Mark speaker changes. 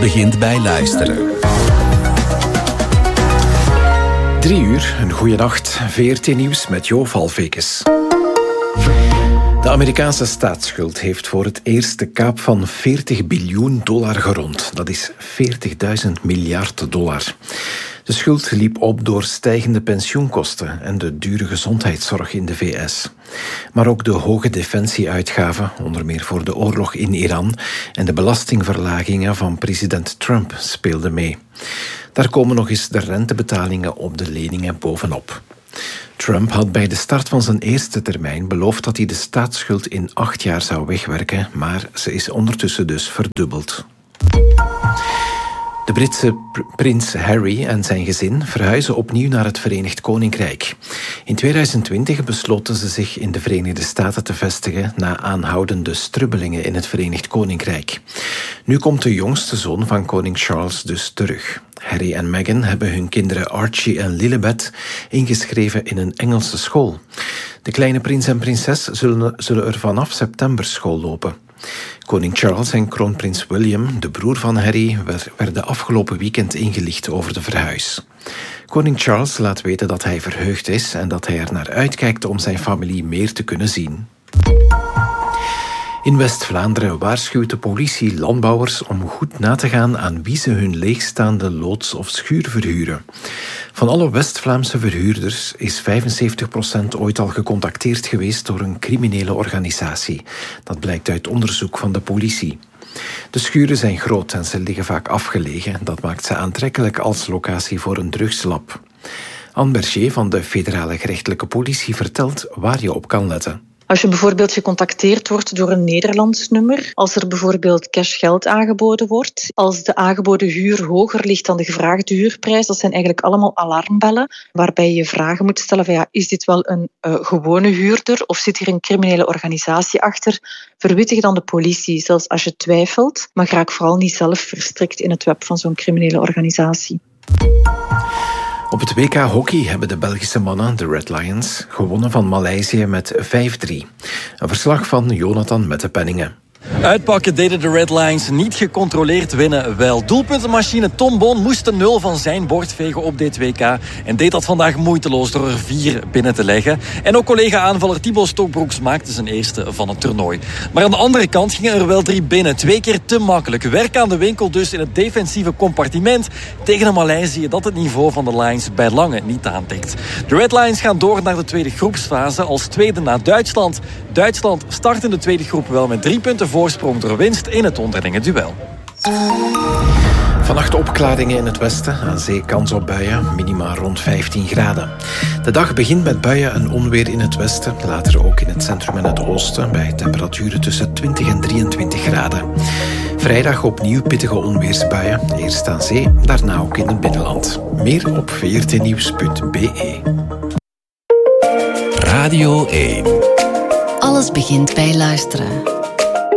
Speaker 1: begint bij luisteren.
Speaker 2: 3 uur, een goeie nacht. VRT Nieuws met Jo Valvekes. De Amerikaanse staatsschuld heeft voor het eerst de kaap van $40 biljoen gerond. Dat is $40.000 miljard. De schuld liep op door stijgende pensioenkosten en de dure gezondheidszorg in de VS. Maar ook de hoge defensieuitgaven, onder meer voor de oorlog in Iran, en de belastingverlagingen van president Trump speelden mee. Daar komen nog eens de rentebetalingen op de leningen bovenop. Trump had bij de start van zijn eerste termijn beloofd dat hij de staatsschuld in 8 jaar zou wegwerken, maar ze is ondertussen dus verdubbeld. De Britse prins Harry en zijn gezin verhuizen opnieuw naar het Verenigd Koninkrijk. In 2020 besloten ze zich in de Verenigde Staten te vestigen na aanhoudende strubbelingen in het Verenigd Koninkrijk. Nu komt de jongste zoon van koning Charles dus terug. Harry en Meghan hebben hun kinderen Archie en Lilibet ingeschreven in een Engelse school. De kleine prins en prinses zullen er vanaf september school lopen. Koning Charles en kroonprins William, de broer van Harry, werden afgelopen weekend ingelicht over de verhuis. Koning Charles laat weten dat hij verheugd is en dat hij er naar uitkijkt om zijn familie meer te kunnen zien. In West-Vlaanderen waarschuwt de politie landbouwers om goed na te gaan aan wie ze hun leegstaande loods of schuur verhuren. Van alle West-Vlaamse verhuurders is 75% ooit al gecontacteerd geweest door een criminele organisatie. Dat blijkt uit onderzoek van de politie. De schuren zijn groot en ze liggen vaak afgelegen. Dat maakt ze aantrekkelijk als locatie voor een drugslab. Anne Berger van de Federale Gerechtelijke Politie vertelt waar je op kan letten.
Speaker 3: Als je bijvoorbeeld gecontacteerd wordt door een Nederlands nummer, als er bijvoorbeeld cashgeld aangeboden wordt, als de aangeboden huur hoger ligt dan de gevraagde huurprijs, dat zijn eigenlijk allemaal alarmbellen waarbij je vragen moet stellen van is dit wel een gewone huurder of zit hier een criminele organisatie achter? Verwittig dan de politie, zelfs als je twijfelt, maar raak vooral niet zelf verstrikt in het web van zo'n criminele organisatie.
Speaker 2: Op het WK Hockey hebben de Belgische mannen, de Red Lions, gewonnen van Maleisië met 5-3. Een verslag van Jonathan Mettepenningen.
Speaker 4: Uitpakken deden de Red Lions niet gecontroleerd winnen. Wel, doelpuntenmachine Tom Boon moest de 0 van zijn bord vegen op dit WK. En deed dat vandaag moeiteloos door er 4 binnen te leggen. En ook collega-aanvaller Thibaut Stokbroeks maakte zijn eerste van het toernooi. Maar aan de andere kant gingen er wel 3 binnen. 2 keer te makkelijk. Werk aan de winkel dus in het defensieve compartiment tegen een Maleisië dat het niveau van de Lions bij lange niet aantikt. De Red Lions gaan door naar de tweede groepsfase als tweede na Duitsland. Duitsland start in de tweede groep wel met 3 punten voorsprong door winst in het onderlinge duel.
Speaker 2: Vannacht opklaringen in het westen, aan zee kans op buien, minima rond 15 graden. De dag begint met buien en onweer in het westen, later ook in het centrum en het oosten, bij temperaturen tussen 20 en 23 graden. Vrijdag opnieuw pittige onweersbuien, eerst aan zee, daarna ook in het binnenland. Meer op vrtnieuws.be.
Speaker 1: Radio 1.
Speaker 5: Alles begint bij luisteren.